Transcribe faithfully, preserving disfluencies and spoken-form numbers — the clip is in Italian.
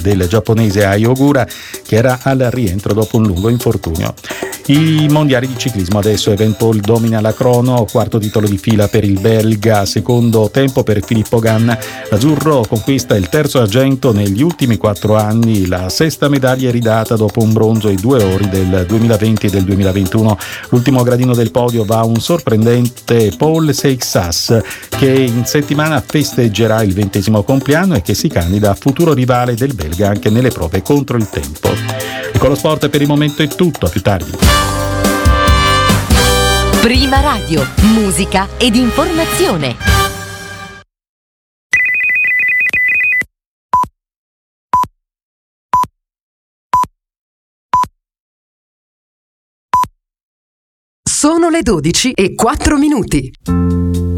del giapponese Ai Ogura, che era al rientro dopo un lungo infortunio. I mondiali di ciclismo adesso, Evenepoel domina la crono, quarto titolo di fila per il belga, secondo tempo per Filippo Ganna, l'azzurro conquista il terzo argento negli ultimi quattro anni, la sesta medaglia è ridata dopo un bronzo ai due ori del duemilaventi e del duemilaventuno. L'ultimo gradino del podio va a un sorprendente Paul Seixas, che in settimana festeggerà il ventesimo compleanno e che si candida a futuro rivale del belga anche nelle prove contro il tempo. E con lo sport per il momento è tutto, a più tardi. Prima Radio, musica ed informazione. Sono le dodici e quattro minuti.